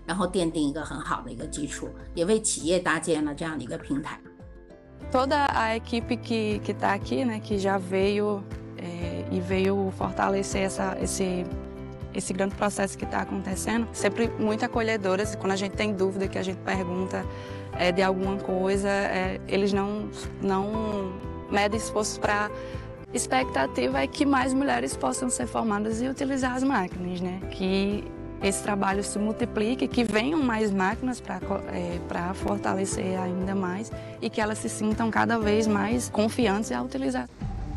然后奠定一个很好的一个基础，也为企业搭建了这样的一个平台。 Toda a equipe que está aqui, né, que já veio e veio fortalecer esse grande processo que está acontecendo, sempre muito acolhedoras. Quando a gente tem dúvida, que a gente pergunta de alguma coisa, eles não medem esforços para... Expectativa é que mais mulheres possam ser formadas e utilizar as máquinas, né? Que esse trabalho se multiplique, que venham mais máquinas para fortalecer ainda mais e que elas se sintam cada vez mais confiantes a utilizar.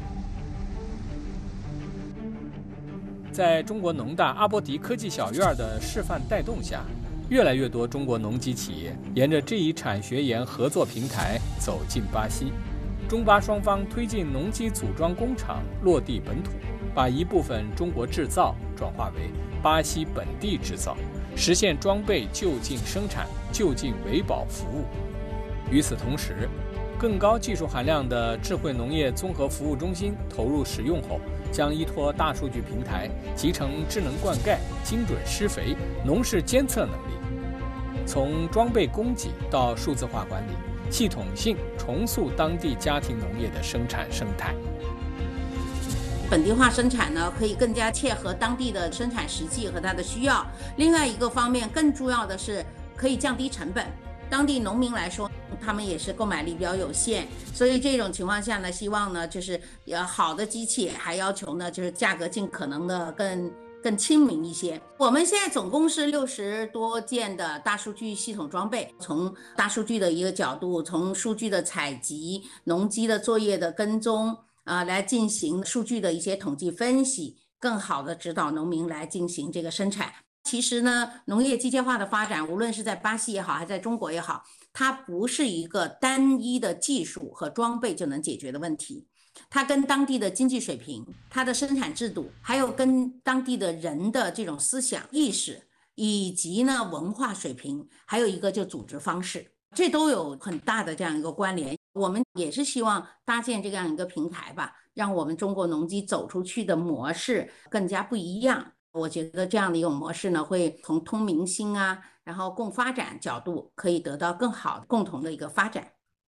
在中国农大阿波迪科技小院的示范带动下，越来越多中国农机企业沿着这一产学研合作平台走进巴西。中巴双方推进农机组装工厂落地本土，把一部分中国制造转化为巴西本地制造，实现装备就近生产、就近维保服务。与此同时，更高技术含量的智慧农业综合服务中心投入使用后，将依托大数据平台集成智能灌溉、精准施肥、农事监测能力，从装备供给到数字化管理，系统性重塑当地家庭农业的生产生态。 本地化生产呢，可以更加切合当地的生产实际和它的需要。另外一个方面，更重要的是可以降低成本。当地农民来说，他们也是购买力比较有限，所以这种情况下呢，希望呢就是好的机器，还要求呢就是价格尽可能的更亲民一些。我们现在总共是60多件的大数据系统装备，从大数据的一个角度，从数据的采集、农机的作业的跟踪来进行数据的一些统计分析，更好的指导农民来进行这个生产。其实呢，农业机械化的发展，无论是在巴西也好，还是在中国也好，它不是一个单一的技术和装备就能解决的问题。它跟当地的经济水平、它的生产制度，还有跟当地的人的这种思想意识，以及呢文化水平，还有一个就组织方式，这都有很大的这样一个关联。我们也是希望搭建这样一个平台吧，让我们中国农机走出去的模式更加不一样。我觉得这样的一种模式呢，会从通民心然后共发展角度，可以得到更好共同的一个发展。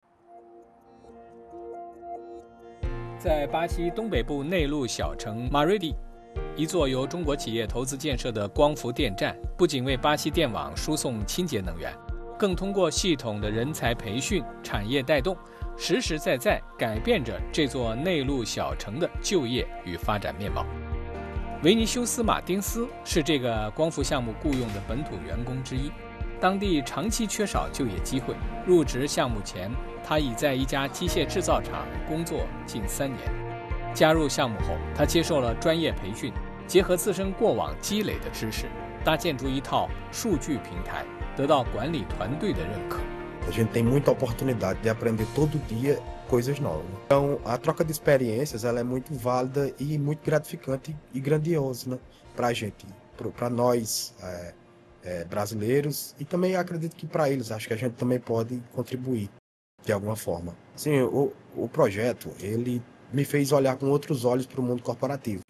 在巴西东北部内陆小城马瑞蒂，一座由中国企业投资建设的光伏电站，不仅为巴西电网输送清洁能源，更通过系统的人才培训、产业带动，实实在在改变着这座内陆小城的就业与发展面貌。维尼修斯·马丁斯是这个光伏项目雇佣的本土员工之一，当地长期缺少就业机会。入职项目前，他已在一家机械制造厂工作近3年。加入项目后，他接受了专业培训，结合自身过往积累的知识，搭建出一套数据平台，得到管理团队的认可。 A gente tem muita oportunidade de aprender todo dia coisas novas. Então, a troca de experiências ela é muito válida e muito gratificante e grandiosa, né, para a gente, para nós brasileiros e também acredito que para eles. Acho que a gente também pode contribuir de alguma forma. Sim, o projeto ele me fez olhar com outros olhos para o mundo corporativo.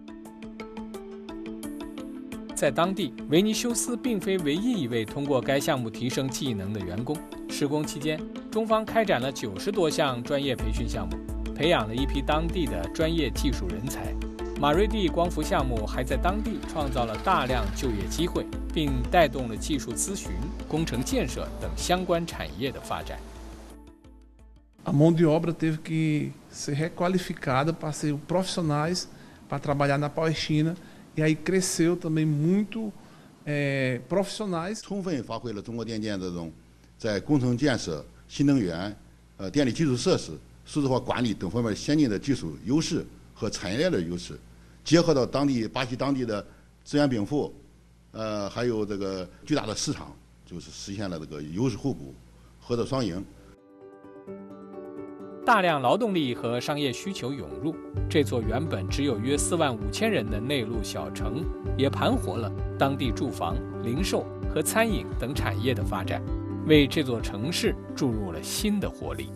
在当地，维尼修斯并非唯一一位通过该项目提升技能的员工。施工期间，中方开展了90多项专业培训项目，培养了一批当地的专业技术人才。马瑞蒂光伏项目还在当地创造了大量就业机会，并带动了技术咨询、工程建设等相关产业的发展。 A mão de obra teve que ser requalificada para ser profissionais para trabalhar na Palestina. E aí cresceu também muito profissionais. 充分发挥了中国电建这种在工程建设、新能源、电力基础设施、数字化管理等方面先进的技术优势和产业链的优势，结合到巴西当地的资源禀赋，还有这个巨大的市场，就是实现了这个优势互补、合作双赢。 大量劳动力和商业需求涌入，这座原本只有约4万5千人的内陆小城，也盘活了当地住房、零售和餐饮等产业的发展，为这座城市注入了新的活力。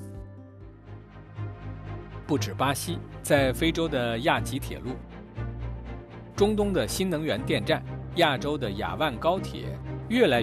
不止巴西，在非洲的亚吉铁路、中东的新能源电站、亚洲的亚万高铁，越来